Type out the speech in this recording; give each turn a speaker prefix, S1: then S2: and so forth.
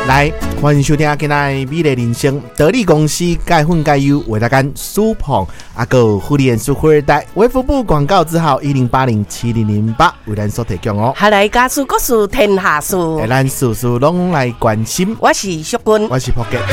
S1: 来，欢迎收听今天美丽人生得力公司钙粉钙优为大家舒胖阿个护理素富二代卫福部广告字号10807008为咱所提供哦。
S2: 下来家事国事天下事，
S1: 咱事事拢来关心。
S2: 我是淑君，
S1: 我是朴杰。